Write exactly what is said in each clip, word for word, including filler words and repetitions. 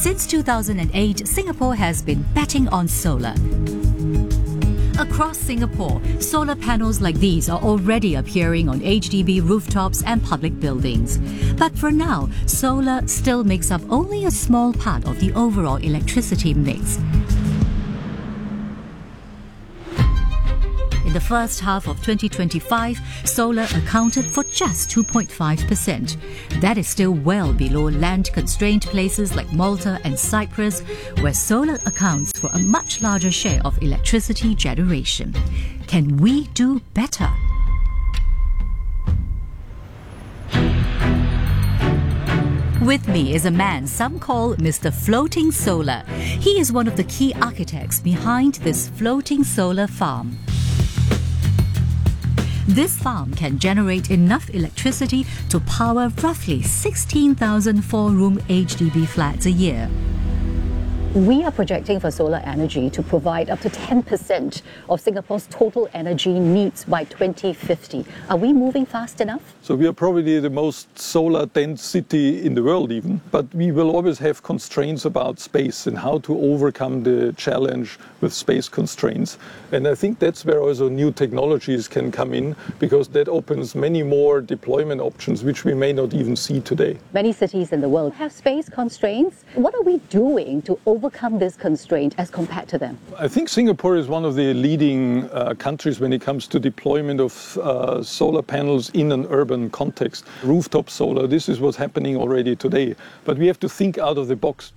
Since two thousand eight, Singapore has been betting on solar. Across Singapore, solar panels like these are already appearing on H D B rooftops and public buildings. But for now, solar still makes up only a small part of the overall electricity mix. In the first half of twenty twenty-five, solar accounted for just two point five percent. That is still well below land-constrained places like Malta and Cyprus, where solar accounts for a much larger share of electricity generation. Can we do better? With me is a man some call Mister Floating Solar. He is one of the key architects behind this floating solar farm. This farm can generate enough electricity to power roughly sixteen thousand four-room H D B flats a year. We are projecting for solar energy to provide up to ten percent of Singapore's total energy needs by twenty fifty. Are we moving fast enough? So we are probably the most solar-dense city in the world even, but we will always have constraints about space and how to overcome the challenge with space constraints. And I think that's where also new technologies can come in, because that opens many more deployment options which we may not even see today. Many cities in the world have space constraints. What are we doing to overcome this constraint as compared to them? I think Singapore is one of the leading uh, countries when it comes to deployment of uh, solar panels in an urban context. Rooftop solar, this is what's happening already today. But we have to think out of the box.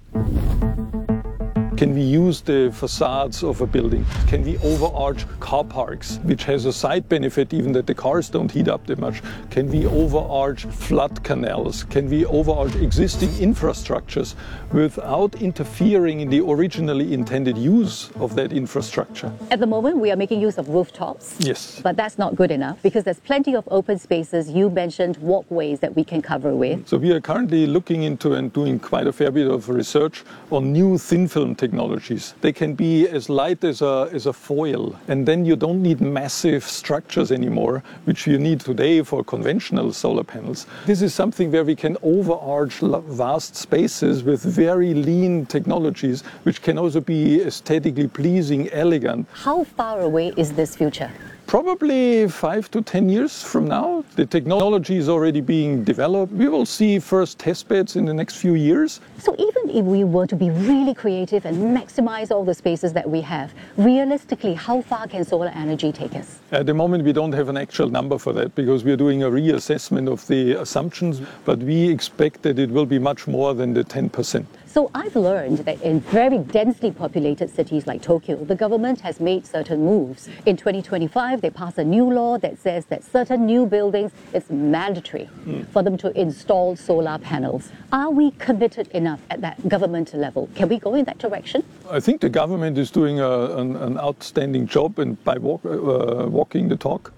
Can we use the facades of a building? Can we overarch car parks, which has a side benefit even that the cars don't heat up that much? Can we overarch flood canals? Can we overarch existing infrastructures without interfering in the originally intended use of that infrastructure? At the moment, we are making use of rooftops. Yes. But that's not good enough, because there's plenty of open spaces. You mentioned walkways that we can cover with. So we are currently looking into and doing quite a fair bit of research on new thin film technologies. Technologies. They can be as light as a, as a foil, and then you don't need massive structures anymore, which you need today for conventional solar panels. This is something where we can overarch vast spaces with very lean technologies, which can also be aesthetically pleasing, elegant. How far away is this future? Probably five to ten years from now. The technology is already being developed. We will see first test beds in the next few years. So even if we were to be really creative and maximize all the spaces that we have, realistically, how far can solar energy take us? At the moment, we don't have an actual number for that, because we are doing a reassessment of the assumptions, but we expect that it will be much more than the ten percent. So I've learned that in very densely populated cities like Tokyo, the government has made certain moves. In twenty twenty-five, they passed a new law that says that certain new buildings, it's mandatory mm. for them to install solar panels. Are we committed enough at that government level? Can we go in that direction? I think the government is doing a, an, an outstanding job and by walk, uh, walking the talk.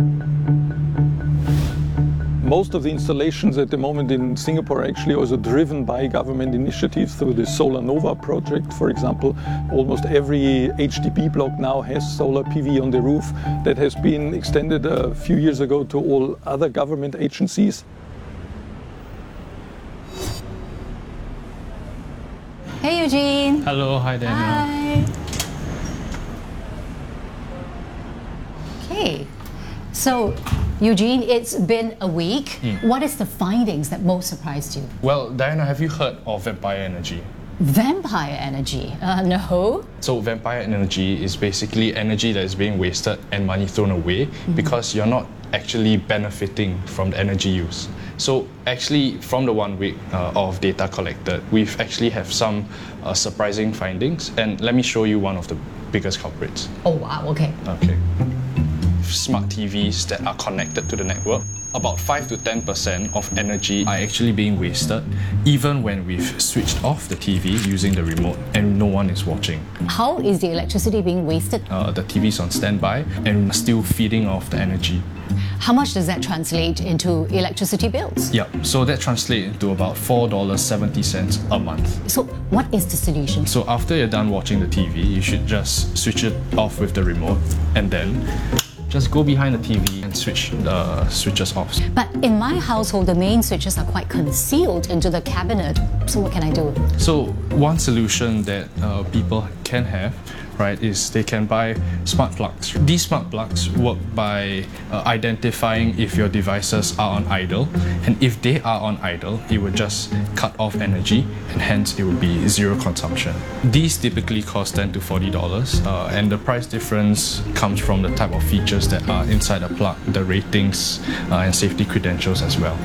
Most of the installations at the moment in Singapore are actually also driven by government initiatives through the Solar Nova project, for example. Almost every H D B block now has solar P V on the roof. That has been extended a few years ago to all other government agencies. Hey Eugene! Hello, hi Daniel. Hi! Okay, so Eugene, it's been a week. Mm. What is the findings that most surprised you? Well, Diana, have you heard of vampire energy? Vampire energy? Uh, no. So vampire energy is basically energy that is being wasted and money thrown away mm-hmm. because you're not actually benefiting from the energy use. So actually, from the one week uh, of data collected, we've actually have some uh, surprising findings, and let me show you one of the biggest culprits. Oh wow, okay. Okay. Smart T Vs that are connected to the network, about five to ten percent of energy are actually being wasted even when we've switched off the T V using the remote and no one is watching. How is the electricity being wasted? Uh, the T V is on standby and still feeding off the energy. How much does that translate into electricity bills? Yeah, so that translates into about four dollars and seventy cents a month. So what is the solution? So after you're done watching the T V, you should just switch it off with the remote and then just go behind the T V and switch the switches off. But in my household, the main switches are quite concealed into the cabinet. So what can I do? So one solution that uh, people can have, right, is they can buy smart plugs. These smart plugs work by uh, identifying if your devices are on idle, and if they are on idle, it would just cut off energy, and hence it would be zero consumption. These typically cost ten to forty dollars, uh, and the price difference comes from the type of features that are inside the plug, the ratings, uh, and safety credentials as well.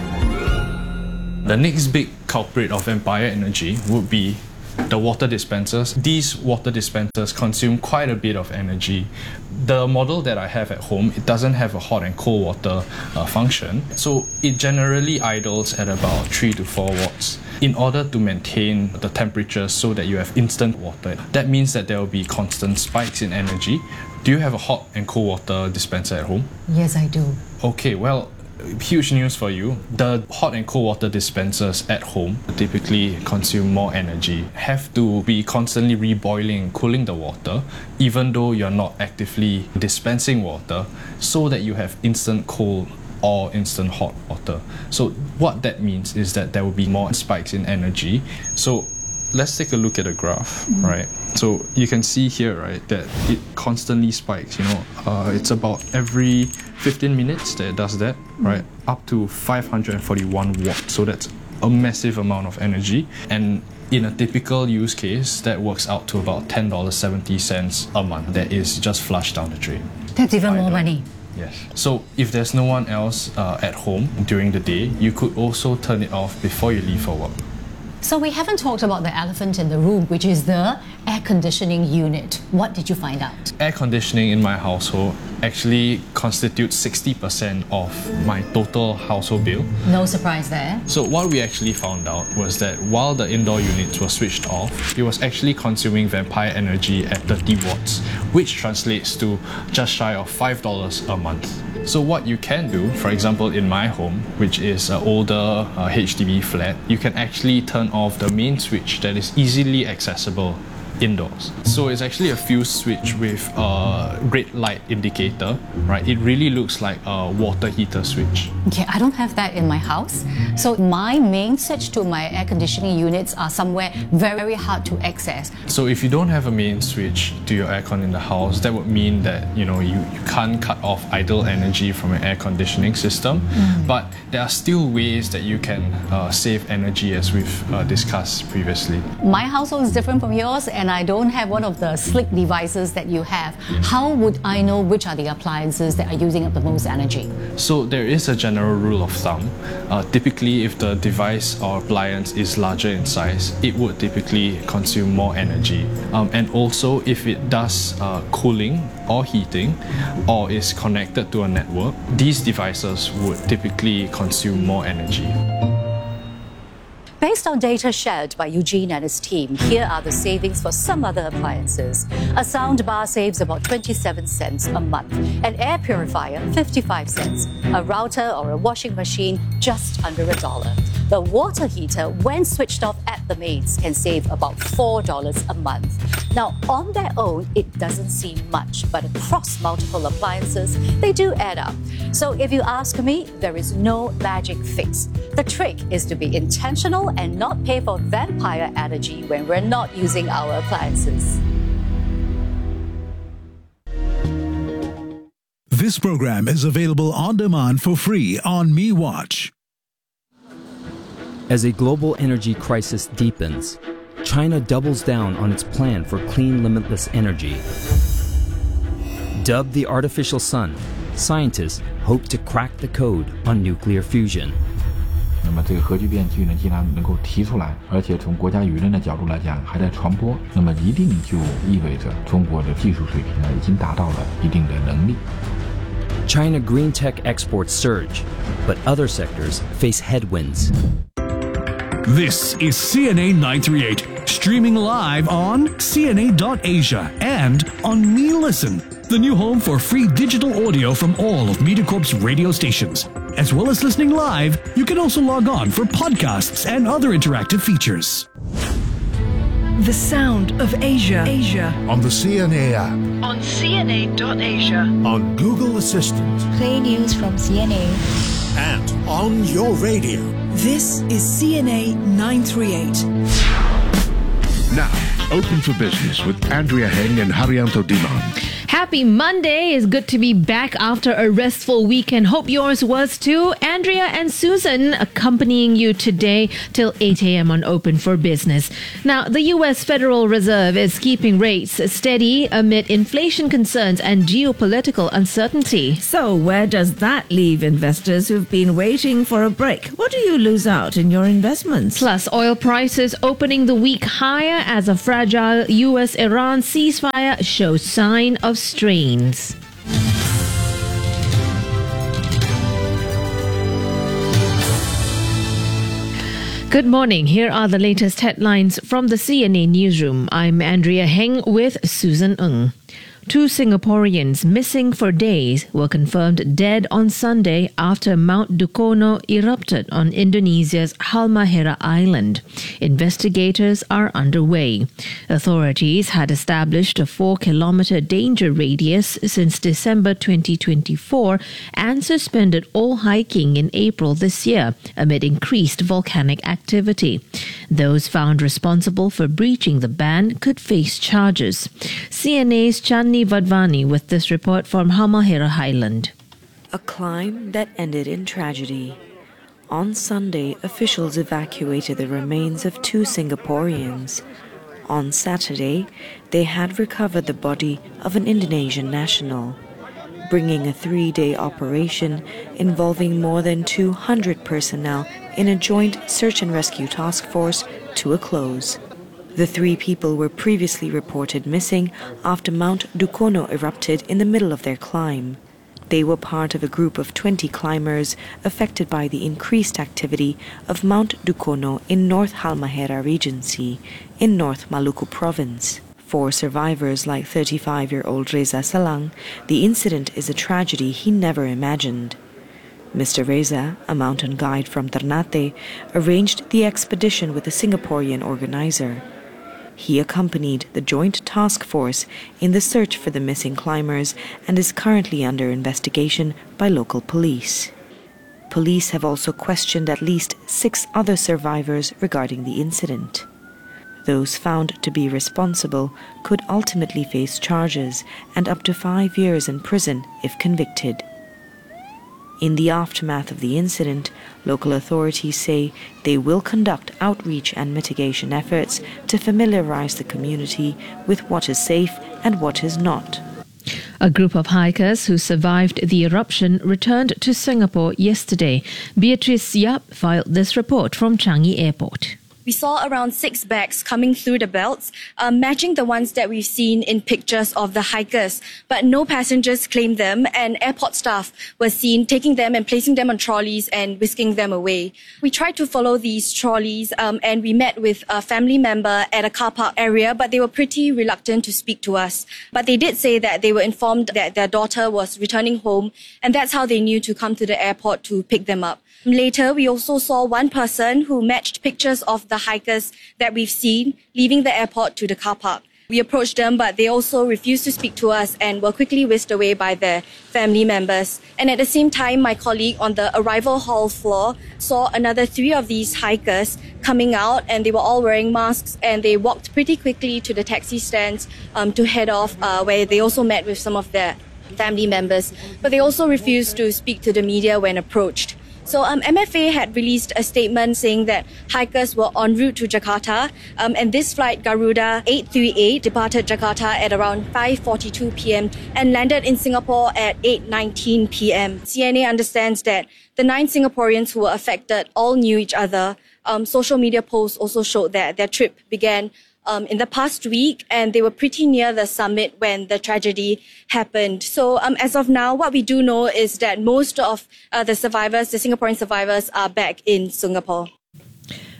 The next big culprit of Empire Energy would be the water dispensers. These water dispensers consume quite a bit of energy. The model that I have at home, it doesn't have a hot and cold water uh, function, so it generally idles at about three to four watts in order to maintain the temperature so that you have instant water. That means that there will be constant spikes in energy. Do you have a hot and cold water dispenser at home? Yes, I do. Okay, well, huge news for you. The hot and cold water dispensers at home typically consume more energy, have to be constantly reboiling, cooling the water, even though you're not actively dispensing water, so that you have instant cold or instant hot water. So what that means is that there will be more spikes in energy. So let's take a look at the graph, mm-hmm. right? So you can see here, right, that it constantly spikes, you know, uh, it's about every fifteen minutes that it does that, mm-hmm. right, up to five hundred forty-one watts. So that's a massive amount of energy. And in a typical use case, that works out to about ten dollars and seventy cents a month. That is just flushed down the drain. That's even more money. Yes. So if there's no one else uh, at home during the day, you could also turn it off before you leave for work. So we haven't talked about the elephant in the room, which is the air conditioning unit. What did you find out? Air conditioning in my household actually constitutes sixty percent of my total household bill. No surprise there. So what we actually found out was that while the indoor units were switched off, it was actually consuming Vampire energy at thirty watts, which translates to just shy of five dollars a month. So what you can do, for example, in my home, which is an older uh, H D B flat, you can actually turn off the main switch that is easily accessible indoors. So it's actually a fuse switch with a red light indicator, right? It really looks like a water heater switch. Okay, I don't have that in my house. So my main switch to my air conditioning units are somewhere very hard to access. So if you don't have a main switch to your aircon in the house, that would mean that, you know, you, you can't cut off idle energy from an air conditioning system. Mm. But there are still ways that you can uh, save energy, as we've uh, discussed previously. My household is different from yours, and I don't have one of the slick devices that you have. How would I know which are the appliances that are using up the most energy? So there is a general rule of thumb. Uh, typically, if the device or appliance is larger in size, it would typically consume more energy. Um, and also, if it does uh, cooling or heating, or is connected to a network, these devices would typically consume more energy. Based on data shared by Eugene and his team, here are the savings for some other appliances. A soundbar saves about twenty-seven cents a month, an air purifier fifty-five cents, a router or a washing machine just under a dollar. The water heater, when switched off at the mains, can save about four dollars a month. Now, on their own, it doesn't seem much, but across multiple appliances, they do add up. So if you ask me, there is no magic fix. The trick is to be intentional and not pay for vampire energy when we're not using our appliances. This program is available on demand for free on MeWatch. As a global energy crisis deepens, China doubles down on its plan for clean, limitless energy. Dubbed the artificial sun, scientists hope to crack the code on nuclear fusion. 那么这个核聚变技术呢，既然能够提出来，而且从国家舆论的角度来讲还在传播，那么一定就意味着中国的技术水平呢已经达到了一定的能力。 China green tech exports surge, but other sectors face headwinds. This is C N A nine thirty-eight, streaming live on C N A dot Asia and on MeListen, the new home for free digital audio from all of MediaCorp's radio stations. As well as listening live, you can also log on for podcasts and other interactive features. The sound of Asia. Asia. On the C N A app. on C N A dot Asia. On Google Assistant. Play news from C N A. And on your radio. This is C N A nine thirty-eight. Now, Open for Business with Andrea Heng and Haryanto Diman. Happy Monday. It's good to be back after a restful weekend. Hope yours was too. Andrea and Susan accompanying you today till eight a.m. on Open for Business. Now, the U S Federal Reserve is keeping rates steady amid inflation concerns and geopolitical uncertainty. So where does that leave investors who've been waiting for a break? What do you lose out in your investments? Plus, oil prices opening the week higher as a fragile U S Iran ceasefire shows sign of strains. Good morning. Here are the latest headlines from the C N A newsroom. I'm Andrea Heng with Susan Ng. Two Singaporeans missing for days were confirmed dead on Sunday after Mount Dukono erupted on Indonesia's Halmahera Island. Investigators are underway. Authorities had established a four-kilometre danger radius since December twenty twenty-four and suspended all hiking in April this year amid increased volcanic activity. Those found responsible for breaching the ban could face charges. C N A's Chandni Vadvani with this report from Halmahera Highland. A climb that ended in tragedy. On Sunday, officials evacuated the remains of two Singaporeans. On Saturday, they had recovered the body of an Indonesian national, bringing a three-day operation involving more than two hundred personnel in a joint search and rescue task force to a close. The three people were previously reported missing after Mount Dukono erupted in the middle of their climb. They were part of a group of twenty climbers affected by the increased activity of Mount Dukono in North Halmahera Regency in North Maluku Province. For survivors like thirty-five-year-old Reza Salang, the incident is a tragedy he never imagined. Mister Reza, a mountain guide from Ternate, arranged the expedition with a Singaporean organizer. He accompanied the joint task force in the search for the missing climbers and is currently under investigation by local police. Police have also questioned at least six other survivors regarding the incident. Those found to be responsible could ultimately face charges and up to five years in prison if convicted. In the aftermath of the incident, local authorities say they will conduct outreach and mitigation efforts to familiarize the community with what is safe and what is not. A group of hikers who survived the eruption returned to Singapore yesterday. Beatrice Yap filed this report from Changi Airport. We saw around six bags coming through the belts, uh, matching the ones that we've seen in pictures of the hikers. But no passengers claimed them, and airport staff were seen taking them and placing them on trolleys and whisking them away. We tried to follow these trolleys, um, and we met with a family member at a car park area, but they were pretty reluctant to speak to us. But they did say that they were informed that their daughter was returning home, and that's how they knew to come to the airport to pick them up. Later, we also saw one person who matched pictures of the hikers that we've seen leaving the airport to the car park. We approached them, but they also refused to speak to us and were quickly whisked away by their family members. And at the same time, my colleague on the arrival hall floor saw another three of these hikers coming out, and they were all wearing masks, and they walked pretty quickly to the taxi stands um, to head off, uh, where they also met with some of their family members. But they also refused to speak to the media when approached. So um, M F A had released a statement saying that hikers were en route to Jakarta, um, and this flight, Garuda eight three eight, departed Jakarta at around five forty-two p.m. and landed in Singapore at eight nineteen p.m. C N A understands that the nine Singaporeans who were affected all knew each other. Um, social media posts also showed that their trip began Um, in the past week, and they were pretty near the summit when the tragedy happened. So um, as of now, what we do know is that most of uh, the survivors, the Singaporean survivors, are back in Singapore.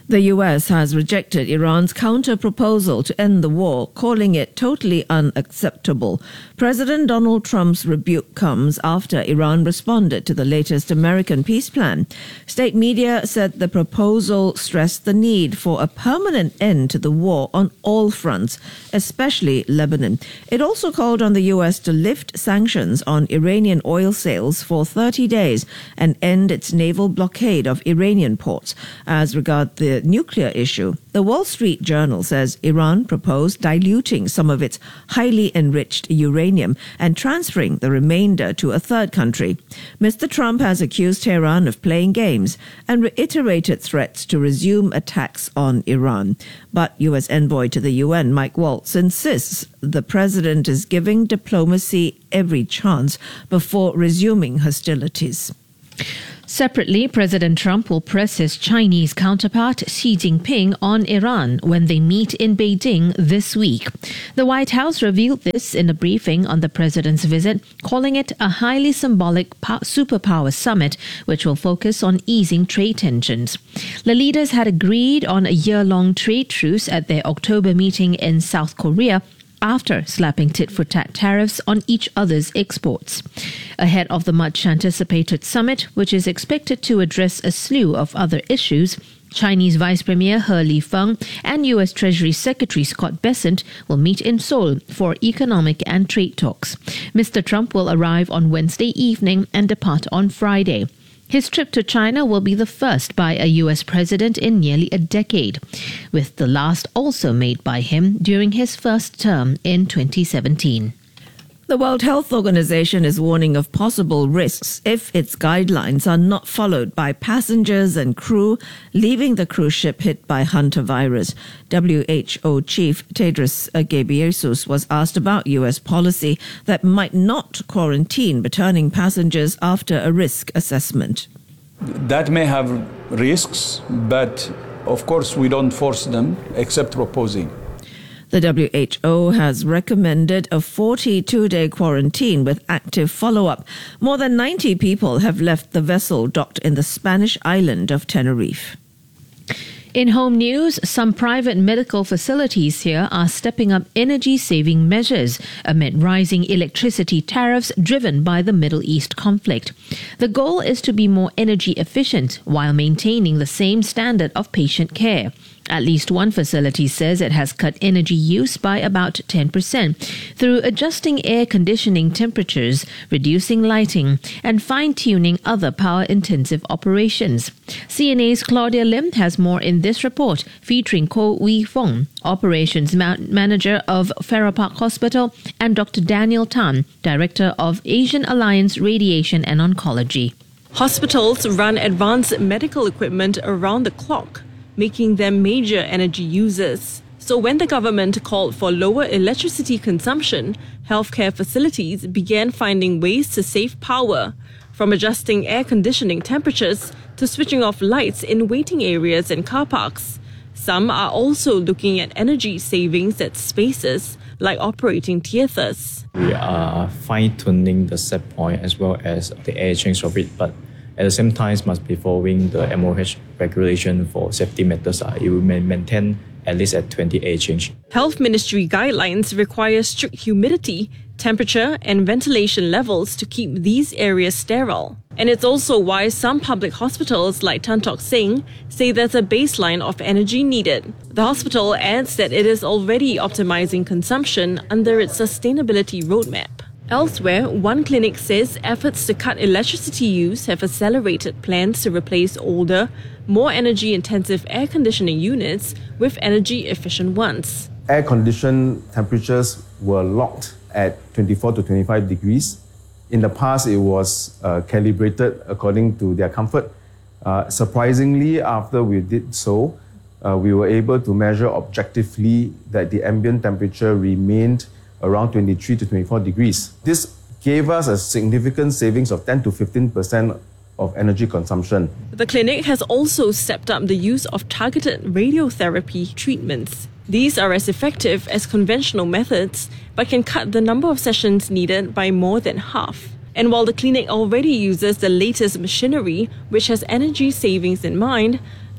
The U S has rejected Iran's counter-proposal to end the war, calling it totally unacceptable. President Donald Trump's rebuke comes after Iran responded to the latest American peace plan. State media said the proposal stressed the need for a permanent end to the war on all fronts, especially Lebanon. It also called on the U S to lift sanctions on Iranian oil sales for thirty days and end its naval blockade of Iranian ports. As regards the nuclear issue, the Wall Street Journal says Iran proposed diluting some of its highly enriched uranium and transferring the remainder to a third country. Mister Trump has accused Tehran of playing games and reiterated threats to resume attacks on Iran. But U S envoy to the U N, Mike Waltz, insists the president is giving diplomacy every chance before resuming hostilities. Separately, President Trump will press his Chinese counterpart Xi Jinping on Iran when they meet in Beijing this week. The White House revealed this in a briefing on the president's visit, calling it a highly symbolic superpower summit which will focus on easing trade tensions. The leaders had agreed on a year-long trade truce at their October meeting in South Korea, after slapping tit-for-tat tariffs on each other's exports. Ahead of the much-anticipated summit, which is expected to address a slew of other issues, Chinese Vice Premier He Lifeng and U S Treasury Secretary Scott Bessent will meet in Seoul for economic and trade talks. Mister Trump will arrive on Wednesday evening and depart on Friday. His trip to China will be the first by a U S president in nearly a decade, with the last also made by him during his first term in twenty seventeen. The World Health Organization is warning of possible risks if its guidelines are not followed by passengers and crew leaving the cruise ship hit by hantavirus. W H O Chief Tedros Ghebreyesus was asked about U S policy that might not quarantine returning passengers after a risk assessment. That may have risks, but of course we don't force them except proposing. The W H O has recommended a forty-two day quarantine with active follow-up. More than ninety people have left the vessel docked in the Spanish island of Tenerife. In home news, some private medical facilities here are stepping up energy-saving measures amid rising electricity tariffs driven by the Middle East conflict. The goal is to be more energy efficient while maintaining the same standard of patient care. At least one facility says it has cut energy use by about ten percent through adjusting air conditioning temperatures, reducing lighting, and fine-tuning other power-intensive operations. C N A's Claudia Lim has more in this report, featuring Ko Wee Fong, Operations Ma- Manager of Farrer Park Hospital, and Doctor Daniel Tan, Director of Asian Alliance Radiation and Oncology. Hospitals run advanced medical equipment around the clock, making them major energy users. So when the government called for lower electricity consumption, healthcare facilities began finding ways to save power, from adjusting air conditioning temperatures to switching off lights in waiting areas and car parks. Some are also looking at energy savings at spaces like operating theatres. We are fine-tuning the set point as well as the air change of it, but at the same time, must be following the M O H regulation for safety matters. It will maintain at least at twenty air change. Health Ministry guidelines require strict humidity, temperature, and ventilation levels to keep these areas sterile. And it's also why some public hospitals like Tan Tock Seng say there's a baseline of energy needed. The hospital adds that it is already optimizing consumption under its sustainability roadmap. Elsewhere, one clinic says efforts to cut electricity use have accelerated plans to replace older, more energy-intensive air conditioning units with energy-efficient ones. Air-conditioned temperatures were locked at twenty-four to twenty-five degrees. In the past, it was uh, calibrated according to their comfort. Uh, surprisingly, after we did so, uh, we were able to measure objectively that the ambient temperature remained around twenty-three to twenty-four degrees. This gave us a significant savings of ten to fifteen percent of energy consumption. The clinic has also stepped up the use of targeted radiotherapy treatments. These are as effective as conventional methods, but can cut the number of sessions needed by more than half. And while the clinic already uses the latest machinery, which has energy savings in mind,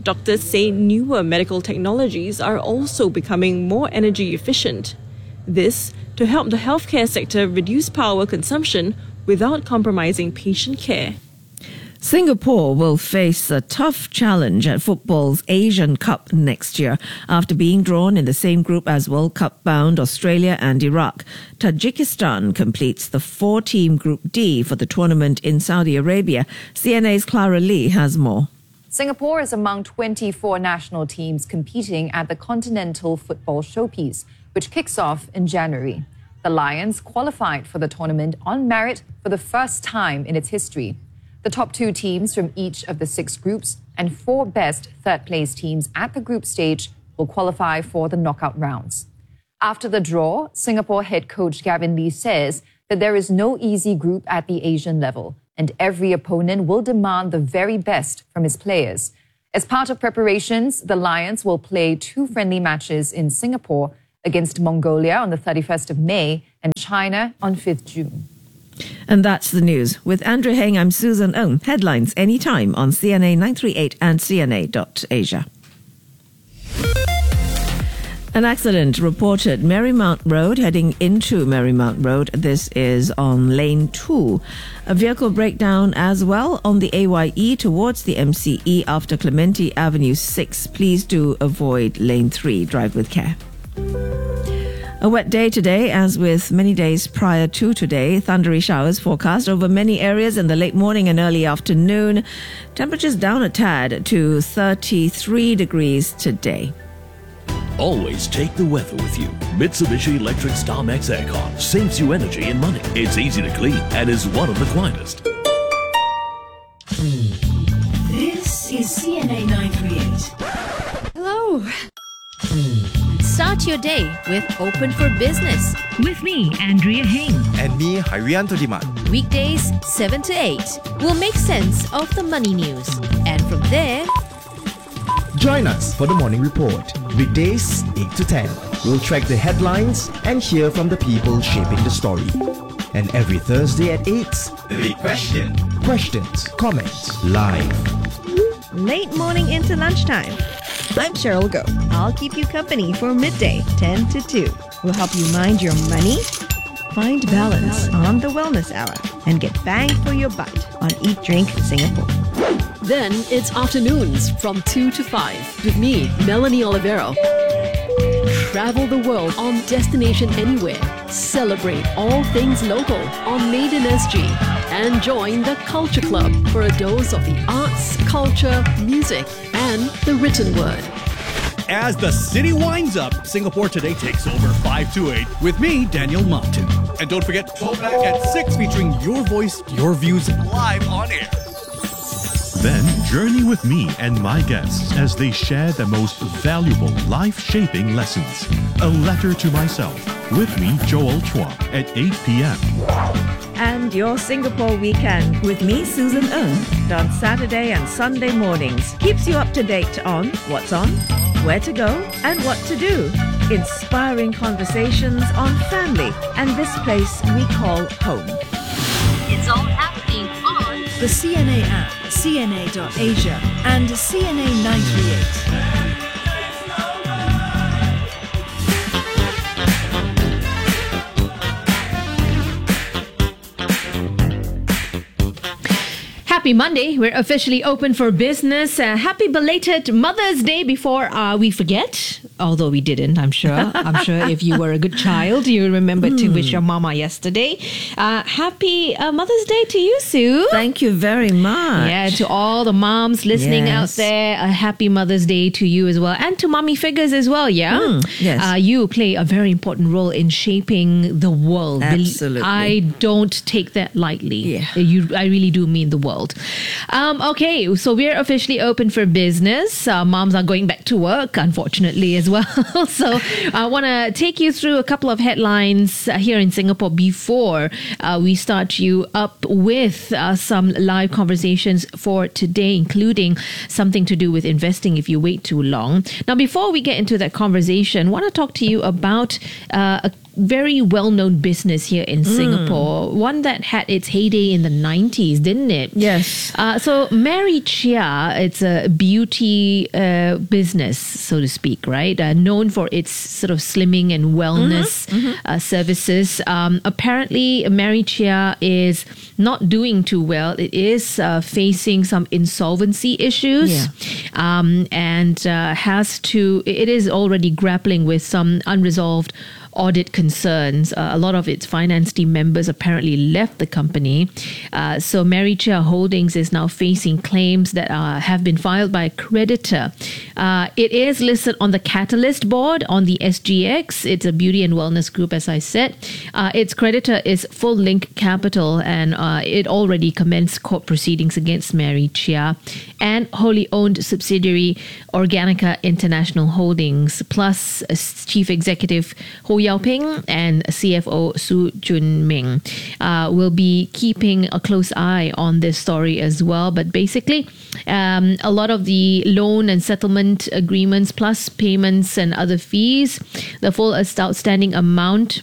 Doctors say newer medical technologies are also becoming more energy efficient. This to help the healthcare sector reduce power consumption without compromising patient care. Singapore will face a tough challenge at football's Asian Cup next year after being drawn in the same group as World Cup bound Australia and Iraq. Tajikistan completes the four-team Group D for the tournament in Saudi Arabia. C N A's Clara Lee has more. Singapore is among twenty-four national teams competing at the Continental Football Showpiece, which kicks off in January. The Lions qualified for the tournament on merit for the first time in its history. The top two teams from each of the six groups and four best third-place teams at the group stage will qualify for the knockout rounds. After the draw, Singapore head coach Gavin Lee says that there is no easy group at the Asian level, and every opponent will demand the very best from his players. As part of preparations, the Lions will play two friendly matches in Singapore against Mongolia on the thirty-first of May and China on fifth of June. And that's the news. With Andrea Heng, I'm Susan Ng. Headlines anytime on C N A nine three eight and C N A dot Asia. An accident reported Marymount Road heading into Marymount Road. This is on lane two. A vehicle breakdown as well on the A Y E towards the M C E after Clementi Avenue six. Please do avoid lane three. Drive with care. A wet day today, as with many days prior to today. Thundery showers forecast over many areas in the late morning and early afternoon. Temperatures down a tad to thirty-three degrees today. Always take the weather with you. Mitsubishi Electric StarMax Aircon saves you energy and money. It's easy to clean and is one of the quietest. This is C N A nine three eight. Hello. Start your day with Open for Business. With me, Andrea Heng. And me, Haryanto Diman. Weekdays, seven to eight. We'll make sense of the money news. And from there, join us for the morning report. Weekdays, eight to ten. We'll track the headlines and hear from the people shaping the story. And every Thursday at eight, the big question. Questions, comments, live. Late morning into lunchtime. I'm Cheryl Go. I'll keep you company for midday, ten to two. We'll help you mind your money, find balance on the Wellness Hour, and get bang for your buck on Eat Drink Singapore. Then it's afternoons from two to five with me, Melanie Olivero. Travel the world on Destination Anywhere. Celebrate all things local on Made in S G. And join the Culture Club for a dose of the arts, culture, music, and the written word. As the city winds up, Singapore Today takes over five to eight with me, Daniel Martin. And don't forget, Throwback at six featuring your voice, your views live on air. Then journey with me and my guests as they share the most valuable life-shaping lessons. A letter to myself. With me, Joel Chua, at eight p.m. And your Singapore weekend with me, Susan Ng, on Saturday and Sunday mornings. Keeps you up to date on what's on, where to go, and what to do. Inspiring conversations on family and this place we call home. it's all happening on the C N A app, C N A dot Asia, and C N A nine three eight. Happy Monday. We're officially open for business. Uh, happy belated Mother's Day before uh, we forget. Although we didn't, I'm sure. I'm sure if you were a good child, you remembered mm. to wish your mama yesterday. Uh, happy uh, Mother's Day to you, Sue. Thank you very much. Yeah, to all the moms listening yes. out there, a happy Mother's Day to you as well. And to mommy figures as well, yeah? Mm, yes. Uh, you play a very important role in shaping the world. Absolutely. I don't take that lightly. Yeah. You, I really do mean the world. Um, okay, so we're officially open for business. Uh, moms are going back to work, unfortunately, as well. So I want to take you through a couple of headlines uh, here in Singapore before uh, we start you up with uh, some live conversations for today, including something to do with investing if you wait too long. Now, before we get into that conversation, I want to talk to you about uh, a very well-known business here in Mm. Singapore, one that had its heyday in the nineties, didn't it? Yes. Uh, so Mary Chia, it's a beauty uh, business, so to speak, right? Uh, known for its sort of slimming and wellness Mhm, mhm. Uh, services. Um, apparently, Mary Chia is not doing too well. It is uh, facing some insolvency issues, Yeah. um, and uh, has to. It is already grappling with some unresolved audit concerns. Uh, a lot of its finance team members apparently left the company. Uh, so Mary Chia Holdings is now facing claims that uh, have been filed by a creditor. Uh, it is listed on the Catalyst board on the S G X. It's a beauty and wellness group, as I said. Uh, its creditor is Full Link Capital, and uh, it already commenced court proceedings against Mary Chia and wholly owned subsidiary Organica International Holdings, plus uh, Chief Executive Ho Yao Ping and C F O Su Jun Ming uh, will be keeping a close eye on this story as well. But basically, um, a lot of the loan and settlement agreements, plus payments and other fees, the full outstanding amount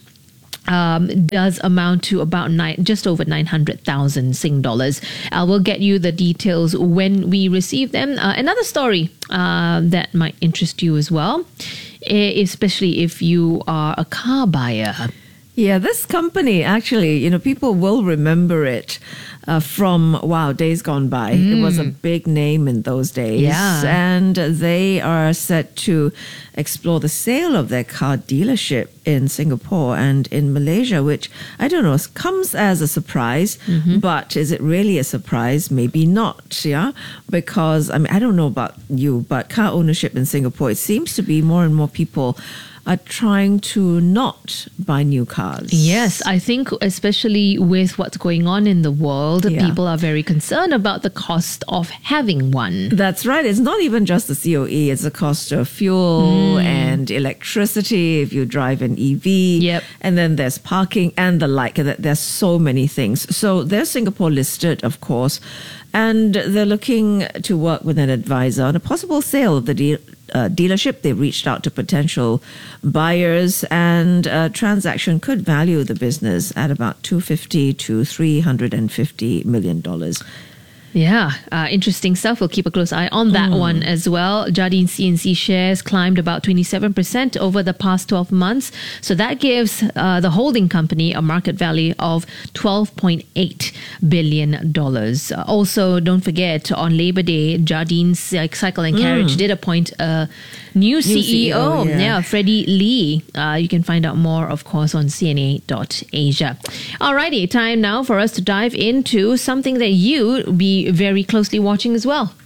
Um, does amount to about nine, just over nine hundred thousand Sing dollars. I will get you the details when we receive them. Uh, another story uh, that might interest you as well, e- especially if you are a car buyer. Yeah, this company actually, you know, people will remember it uh, from, wow, days gone by. It was a Mm. big name in those days. Yeah. And they are set to explore the sale of their car dealership in Singapore and in Malaysia, which, I don't know, comes as a surprise. Mhm. But is it really a surprise? Maybe not, yeah? Because, I mean, I don't know about you, but car ownership in Singapore, it seems to be more and more people are trying to not buy new cars. Yes, I think especially with what's going on in the world, Yeah. people are very concerned about the cost of having one. That's right. It's not even just the C O E, it's the cost of fuel Mm. and electricity if you drive an E V. Yep. And then there's parking and the like. And there's so many things. So they're Singapore listed, of course, and they're looking to work with an advisor on a possible sale of the deal. Uh, dealership. They reached out to potential buyers, and a transaction could value the business at about two hundred fifty to three hundred fifty million dollars. Yeah, uh, interesting stuff. We'll keep a close eye on that Mm. one as well. Jardine C N C shares climbed about twenty-seven percent over the past twelve months. So that gives uh, the holding company a market value of twelve point eight billion dollars. Uh, also, don't forget, on Labor Day, Jardine Cycle and Carriage Mm. did appoint a new, C E O. C E O, yeah. Freddie Lee. Uh, you can find out more, of course, on C N A dot Asia. Alrighty, time now for us to dive into something that you be very closely watching as well.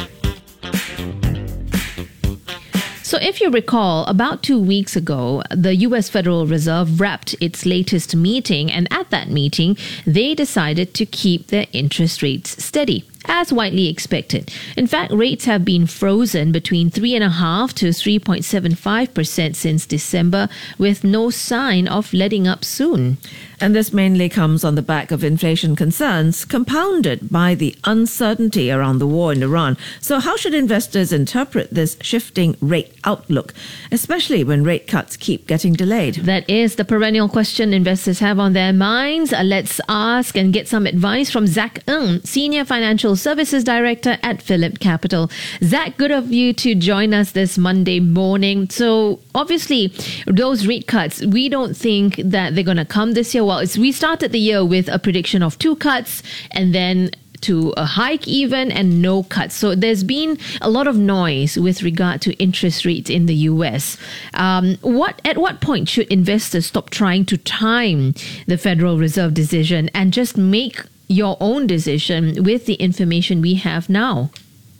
So if you recall, about two weeks ago, the U S Federal Reserve wrapped its latest meeting, and at that meeting, they decided to keep their interest rates steady, as widely expected. In fact, rates have been frozen between three point five to three point seven five percent since December, with no sign of letting up soon. And this mainly comes on the back of inflation concerns, compounded by the uncertainty around the war in Iran. So how should investors interpret this shifting rate outlook, especially when rate cuts keep getting delayed? That is the perennial question investors have on their minds. Uh, let's ask and get some advice from Zach Ng, Senior Financial Services Director at Phillip Capital. Zach, good of you to join us this Monday morning. So obviously, those rate cuts, we don't think that they're going to come this year. Well, it's, we started the year with a prediction of two cuts and then to a hike even and no cuts. So there's been a lot of noise with regard to interest rates in the U S. Um, what at what point should investors stop trying to time the Federal Reserve decision and just make your own decision with the information we have now?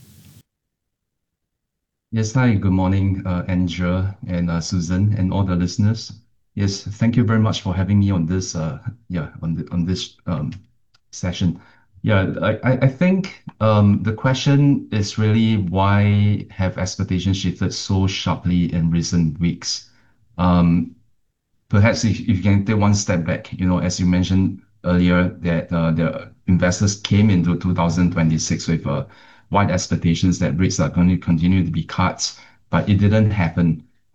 Yes, hi, good morning, uh, Andrea and uh, Susan and all the listeners. Yes, thank you very much for having me on this, uh, yeah, on the, on this um, session. Yeah, I, I I think um, the question is really why have expectations shifted so sharply in recent weeks? Um, perhaps if, if you can take one step back, you know, as you mentioned earlier, that uh, the investors came into two thousand twenty-six with uh, wide expectations that rates are going to continue to be cut, but it didn't happen.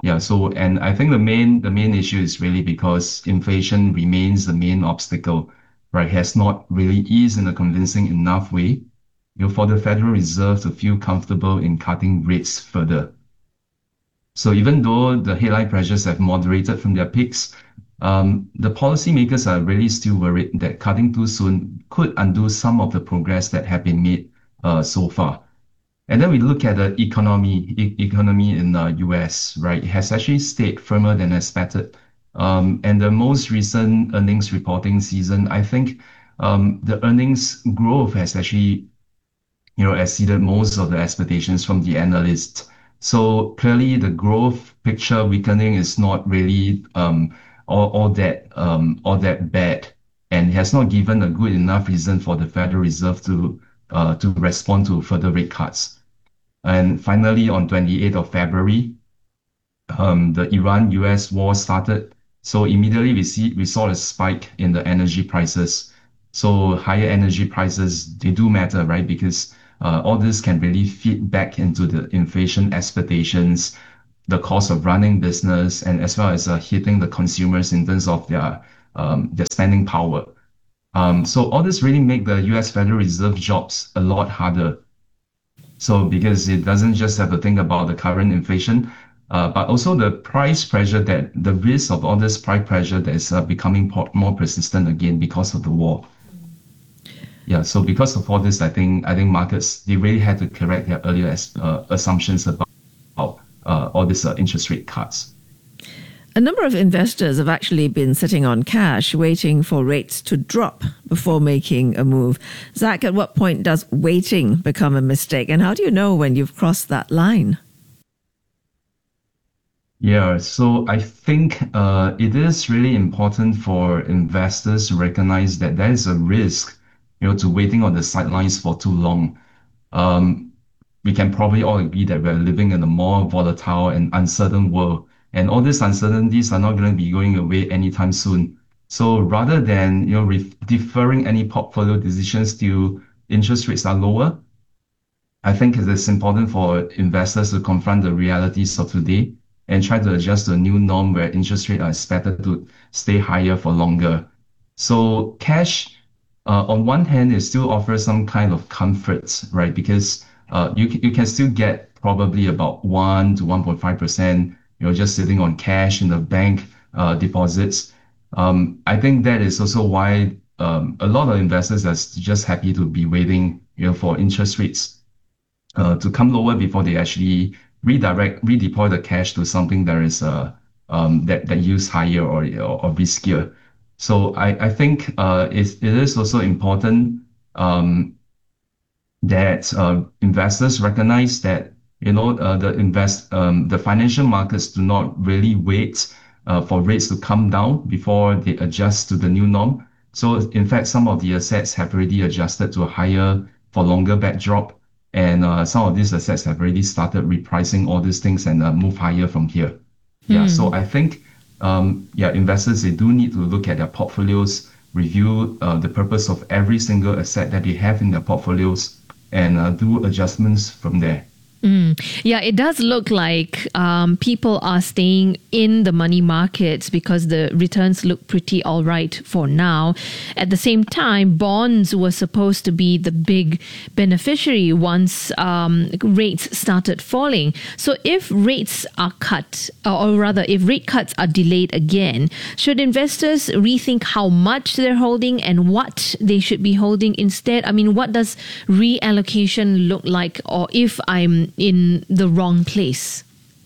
Yeah, so and I think the main the main issue is really because inflation remains the main obstacle, right? Has not really eased in a convincing enough way, you know, for the Federal Reserve to feel comfortable in cutting rates further. So even though the headline pressures have moderated from their peaks, um, the policymakers are really still worried that cutting too soon could undo some of the progress that have been made uh, so far. And then we look at the economy, e- economy in the U S, right? It has actually stayed firmer than expected. Um, and the most recent earnings reporting season, I think um, the earnings growth has actually, you know, exceeded most of the expectations from the analysts. So clearly, the growth picture weakening is not really um, all, all that um, all that bad, and has not given a good enough reason for the Federal Reserve to uh, to respond to further rate cuts. And finally, on twenty-eighth of February, um, the Iran-U S war started. So immediately we see we saw a spike in the energy prices. So higher energy prices, they do matter, right? Because uh, all this can really feed back into the inflation expectations, the cost of running business, and as well as uh, hitting the consumers in terms of their um, their spending power. Um, so all this really make the U S Federal Reserve jobs a lot harder. So because it doesn't just have to think about the current inflation, uh, but also the price pressure that the risk of all this price pressure that is uh, becoming more persistent again because of the war. Yeah, so because of all this, I think I think markets, they really had to correct their earlier uh, assumptions about uh, all these uh, interest rate cuts. A number of investors have actually been sitting on cash waiting for rates to drop before making a move. Zach, at what point does waiting become a mistake? And how do you know when you've crossed that line? Yeah, so I think uh, it is really important for investors to recognize that there is a risk, you know, to waiting on the sidelines for too long. Um, we can probably all agree that we're living in a more volatile and uncertain world. And all these uncertainties are not going to be going away anytime soon. So rather than, you know, re- deferring any portfolio decisions till interest rates are lower, I think it is important for investors to confront the realities of today and try to adjust to a new norm where interest rates are expected to stay higher for longer. So cash, uh, on one hand, it still offers some kind of comfort, right? Because uh, you, you can still get probably about one to one point five percent, you know, just sitting on cash in the bank uh, deposits. Um, I think that is also why um, a lot of investors are just happy to be waiting, you know, for interest rates uh, to come lower before they actually redirect, redeploy the cash to something that is uh, um, that that yields higher or or, or riskier. So I I think uh, it it is also important um, that uh, investors recognize that, you know, uh, the invest um, the financial markets do not really wait uh, for rates to come down before they adjust to the new norm. So in fact, some of the assets have already adjusted to a higher for longer backdrop, and uh, some of these assets have already started repricing all these things and uh, move higher from here. Yeah, so I think um, yeah, investors, they do need to look at their portfolios, review uh, the purpose of every single asset that they have in their portfolios, and uh, do adjustments from there. Mm. Yeah, it does look like um, people are staying in the money markets because the returns look pretty all right for now. At the same time, bonds were supposed to be the big beneficiary once um, rates started falling. So if rates are cut, or rather if rate cuts are delayed again, should investors rethink how much they're holding and what they should be holding instead? I mean, what does reallocation look like, or if I'm in the wrong place?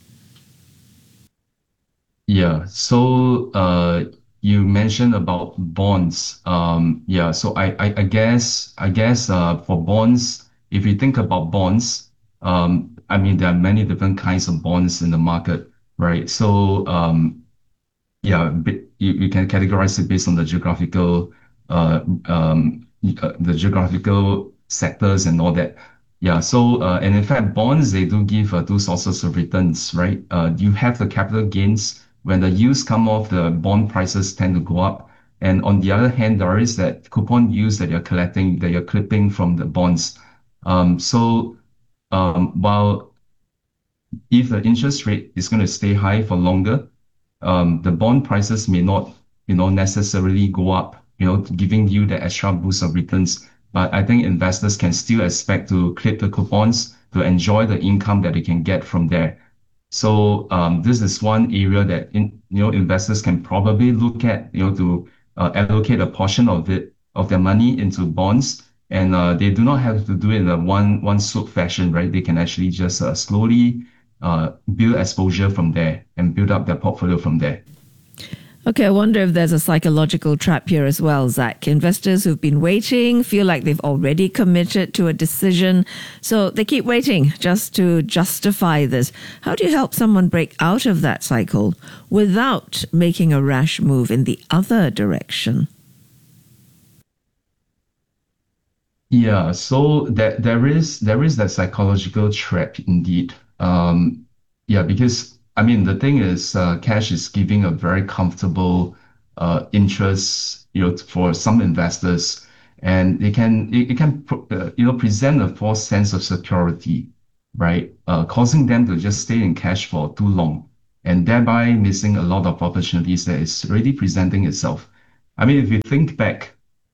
Yeah, so uh, you mentioned about bonds. Um, yeah, so I, I, I guess I guess uh, for bonds, if you think about bonds, um, I mean there are many different kinds of bonds in the market, right? So um, yeah, you, you can categorize it based on the geographical uh, um, uh, the geographical sectors and all that. Yeah, so uh, and in fact, bonds, they do give uh, two sources of returns, right? Uh, you have the capital gains when the yields come off, the bond prices tend to go up, and on the other hand, there is that coupon yields that you're collecting, that you're clipping from the bonds. Um, so um, while if the interest rate is going to stay high for longer, um, the bond prices may not, you know, necessarily go up, you know, giving you the extra boost of returns. But I think investors can still expect to clip the coupons to enjoy the income that they can get from there. So um, this is one area that in, you know investors can probably look at, you know, to uh, allocate a portion of it of their money into bonds, and uh, they do not have to do it in a one one swoop fashion, right? They can actually just uh, slowly uh, build exposure from there and build up their portfolio from there. Okay, I wonder if there's a psychological trap here as well, Zach. Investors who've been waiting feel like they've already committed to a decision, so they keep waiting just to justify this. How do you help someone break out of that cycle without making a rash move in the other direction? Yeah, so that there is there is that psychological trap indeed. Um, yeah, because I mean, the thing is, uh, cash is giving a very comfortable uh, interest, you know, for some investors, and it can it, it can uh, you know present a false sense of security, right? Uh, causing them to just stay in cash for too long, and thereby missing a lot of opportunities that is already presenting itself. I mean, if you think back,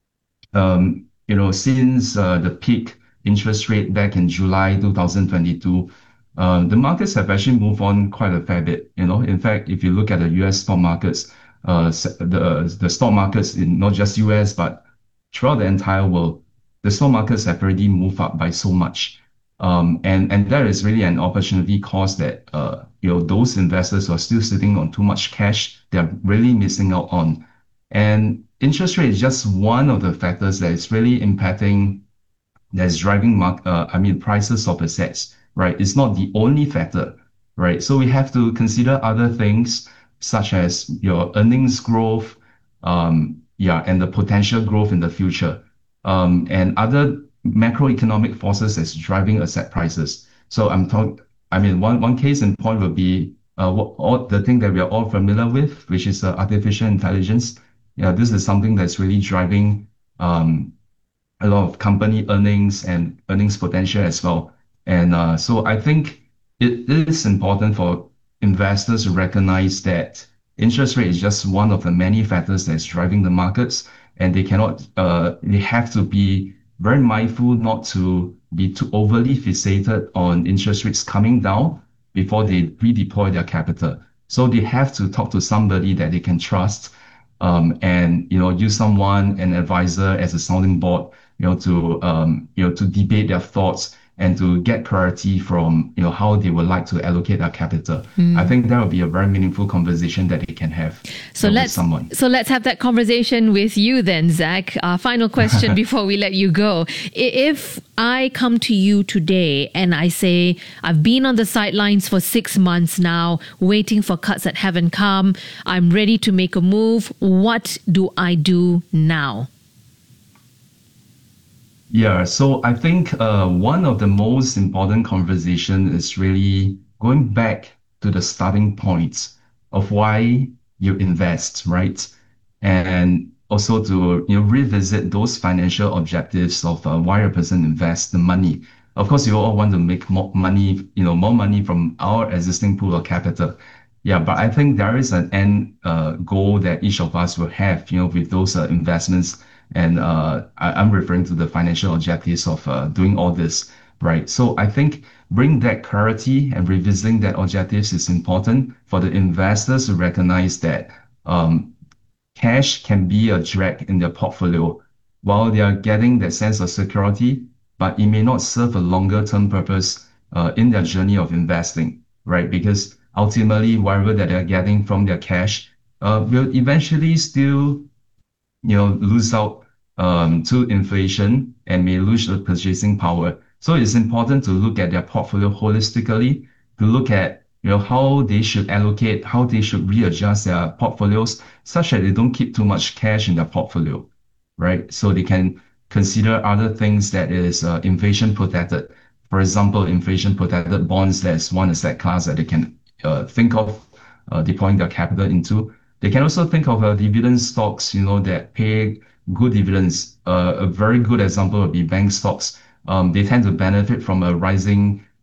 um, you know, since uh, the peak interest rate back in July two thousand twenty-two. Uh, the markets have actually moved on quite a fair bit. You know, in fact, if you look at the U S stock markets, uh, the the stock markets in not just U S but throughout the entire world, the stock markets have already moved up by so much, um, and and that is really an opportunity cost that uh, you know those investors who are still sitting on too much cash, they're really missing out on. And interest rate is just one of the factors that is really impacting, that's driving mark, uh, I mean prices of assets. Right, it's not the only factor, right? So we have to consider other things such as your earnings growth, um, yeah, and the potential growth in the future, um, and other macroeconomic forces that's driving asset prices. So I'm talking, I mean, one one case in point would be uh, what, all the thing that we are all familiar with, which is uh, artificial intelligence. Yeah, this is something that's really driving um, a lot of company earnings and earnings potential as well. And uh, so I think it is important for investors to recognize that interest rate is just one of the many factors that's driving the markets, and they cannot, uh, they have to be very mindful not to be too overly fixated on interest rates coming down before they redeploy their capital. So they have to talk to somebody that they can trust, um, and you know use someone, an advisor as a sounding board, you know, to um, you know to debate their thoughts and to get clarity from, you know, how they would like to allocate their capital. Mm. I think that would be a very meaningful conversation that they can have so you know, let's, with someone. So let's have that conversation with you then, Zach. Uh, final question before we let you go. If I come to you today and I say, I've been on the sidelines for six months now, waiting for cuts that haven't come, I'm ready to make a move, what do I do now? Yeah, so I think uh, one of the most important conversation is really going back to the starting points of why you invest, right? And also to you know revisit those financial objectives of uh, why a person invests the money. Of course, you all want to make more money, you know, more money from our existing pool of capital. Yeah, but I think there is an end uh, goal that each of us will have, you know, with those uh, investments. And uh, I, I'm referring to the financial objectives of uh, doing all this, right? So I think bring that clarity and revisiting that objectives is important for the investors to recognize that um, cash can be a drag in their portfolio while they are getting that sense of security, but it may not serve a longer term purpose uh, in their journey of investing, right? Because ultimately, whatever that they're getting from their cash uh, will eventually still, you know, lose out um, to inflation and may lose the purchasing power. So it's important to look at their portfolio holistically, to look at, you know, how they should allocate, how they should readjust their portfolios such that they don't keep too much cash in their portfolio, right? So they can consider other things that is uh, inflation protected. For example, inflation protected bonds, that's one asset class that they can uh, think of uh, deploying their capital into. They can also think of uh, dividend stocks, you know, that pay good dividends. Uh, a very good example would be bank stocks. Um, they tend to benefit from a rising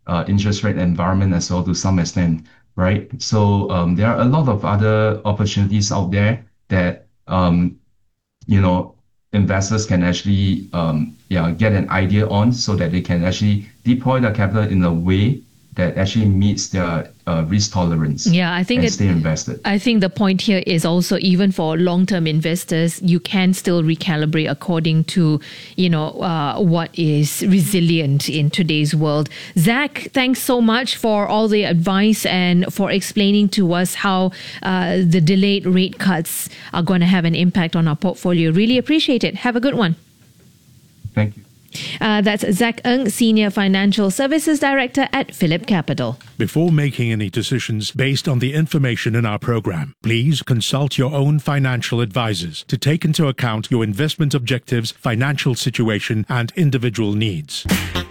uh, interest rate environment as well to some extent, right? So um, there are a lot of other opportunities out there that, um, you know, investors can actually um, yeah, get an idea on so that they can actually deploy the capital in a way that actually meets their uh, risk tolerance. Yeah, I think and it, stay invested. I think the point here is also even for long-term investors, you can still recalibrate according to, you know, uh, what is resilient in today's world. Zach, thanks so much for all the advice and for explaining to us how uh, the delayed rate cuts are going to have an impact on our portfolio. Really appreciate it. Have a good one. Thank you. Uh, that's Zach Ng, Senior Financial Services Director at Phillip Capital. Before making any decisions based on the information in our program, please consult your own financial advisors to take into account your investment objectives, financial situation, and individual needs.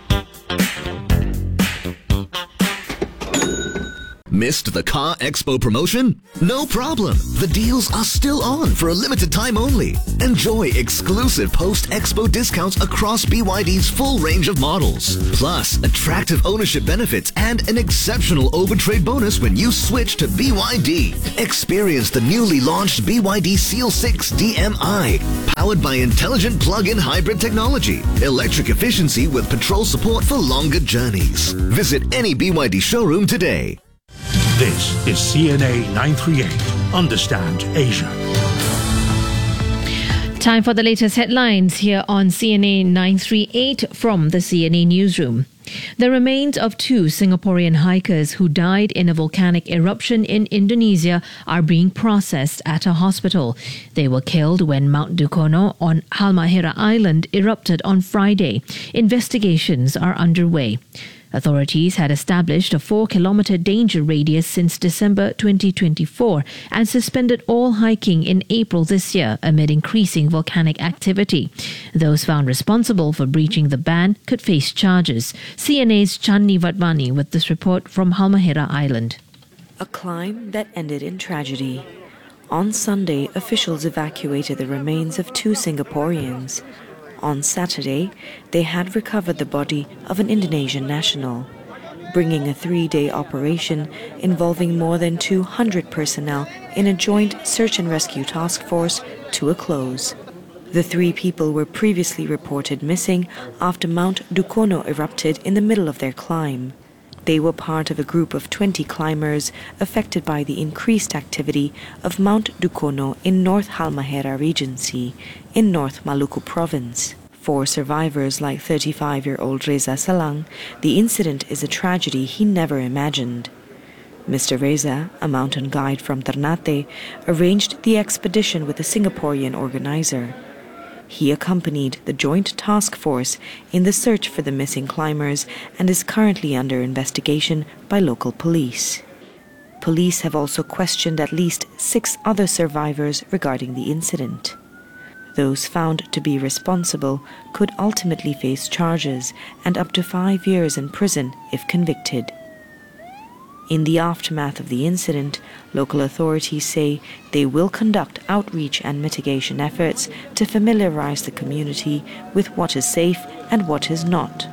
Missed the Car Expo promotion? No problem. The deals are still on for a limited time only. Enjoy exclusive post-expo discounts across B Y D's full range of models. Plus, attractive ownership benefits and an exceptional overtrade bonus when you switch to B Y D. Experience the newly launched B Y D Seal six D M I, powered by intelligent plug-in hybrid technology, electric efficiency with petrol support for longer journeys. Visit any B Y D showroom today. This is C N A nine thirty-eight. Understand Asia. Time for the latest headlines here on C N A nine thirty-eight from the C N A newsroom. The remains of two Singaporean hikers who died in a volcanic eruption in Indonesia are being processed at a hospital. They were killed when Mount Dukono on Halmahera Island erupted on Friday. Investigations are underway. Authorities had established a four-kilometre danger radius since December twenty twenty-four and suspended all hiking in April this year amid increasing volcanic activity. Those found responsible for breaching the ban could face charges. C N A's Chandni Vatwani with this report from Halmahera Island. A climb that ended in tragedy. On Sunday, officials evacuated the remains of two Singaporeans. On Saturday, they had recovered the body of an Indonesian national, bringing a three-day operation involving more than two hundred personnel in a joint search and rescue task force to a close. The three people were previously reported missing after Mount Dukono erupted in the middle of their climb. They were part of a group of twenty climbers affected by the increased activity of Mount Dukono in North Halmahera Regency in North Maluku Province. For survivors like thirty-five-year-old Reza Salang, the incident is a tragedy he never imagined. Mister Reza, a mountain guide from Ternate, arranged the expedition with a Singaporean organizer. He accompanied the joint task force in the search for the missing climbers and is currently under investigation by local police. Police have also questioned at least six other survivors regarding the incident. Those found to be responsible could ultimately face charges and up to five years in prison if convicted. In the aftermath of the incident, local authorities say they will conduct outreach and mitigation efforts to familiarize the community with what is safe and what is not.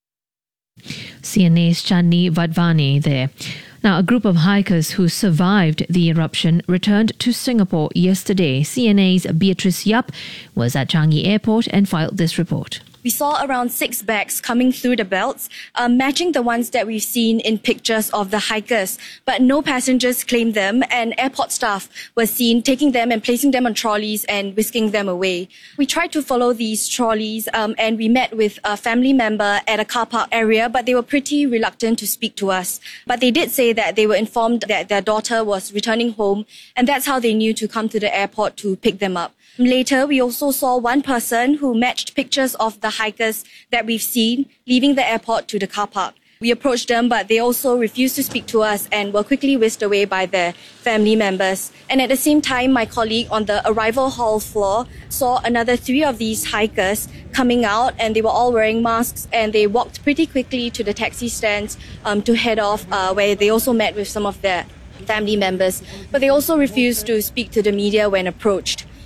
C N A's Chandni Vatwani there. Now, a group of hikers who survived the eruption returned to Singapore yesterday. C N A's Beatrice Yap was at Changi Airport and filed this report. We saw around six bags coming through the belts, uh, matching the ones that we've seen in pictures of the hikers. But no passengers claimed them, and airport staff were seen taking them and placing them on trolleys and whisking them away. We tried to follow these trolleys, um, and we met with a family member at a car park area, but they were pretty reluctant to speak to us. But they did say that they were informed that their daughter was returning home, and that's how they knew to come to the airport to pick them up. Later, we also saw one person who matched pictures of the hikers that we've seen leaving the airport to the car park. We approached them, but they also refused to speak to us and were quickly whisked away by their family members. And at the same time, my colleague on the arrival hall floor saw another three of these hikers coming out, and they were all wearing masks, and they walked pretty quickly to the taxi stands um, to head off, uh, where they also met with some of their family members. But they also refused to speak to the media when approached.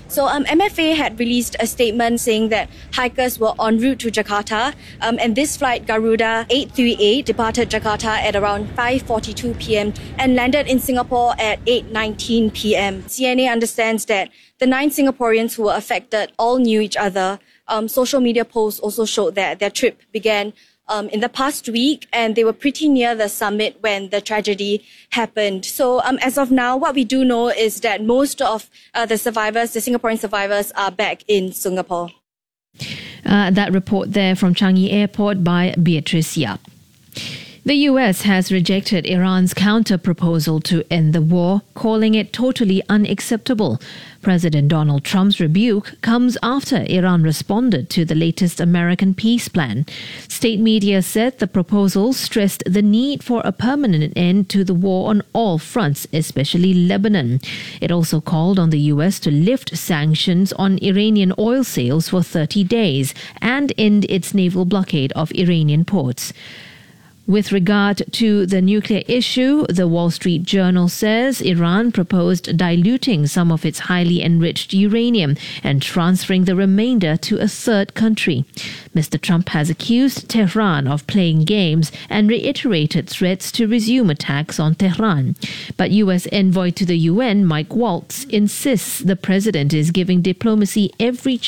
So um, M F A had released a statement saying that hikers were en route to Jakarta, um, and this flight, Garuda eight thirty-eight, departed Jakarta at around five forty-two p.m. and landed in Singapore at eight nineteen p.m. C N A understands that the nine Singaporeans who were affected all knew each other. Um, social media posts also showed that their trip began Um, in the past week, and they were pretty near the summit when the tragedy happened. So um, as of now, what we do know is that most of uh, the survivors, the Singaporean survivors, are back in Singapore. Uh, that report there from Changi Airport by Beatrice Yap. The U S has rejected Iran's counter-proposal to end the war, calling it totally unacceptable. President Donald Trump's rebuke comes after Iran responded to the latest American peace plan. State media said the proposal stressed the need for a permanent end to the war on all fronts, especially Lebanon. It also called on the U S to lift sanctions on Iranian oil sales for thirty days and end its naval blockade of Iranian ports. With regard to the nuclear issue, the Wall Street Journal says Iran proposed diluting some of its highly enriched uranium and transferring the remainder to a third country. Mister Trump has accused Tehran of playing games and reiterated threats to resume attacks on Tehran. But U S envoy to the U N, Mike Waltz, insists the president is giving diplomacy every